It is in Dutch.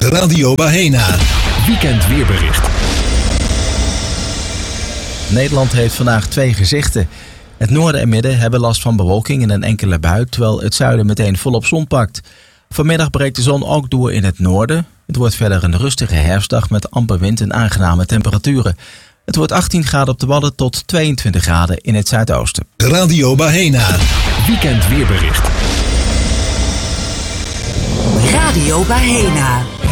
Radio Bahena. Weekend weerbericht. Nederland heeft vandaag 2 gezichten. Het noorden en midden hebben last van bewolking en een enkele bui, terwijl het zuiden meteen volop zon pakt. Vanmiddag breekt de zon ook door in het noorden. Het wordt verder een rustige herfstdag met amper wind en aangename temperaturen. Het wordt 18 graden op de Wadden tot 22 graden in het zuidoosten. Radio Bahena. Weekend weerbericht. Radio Bahena.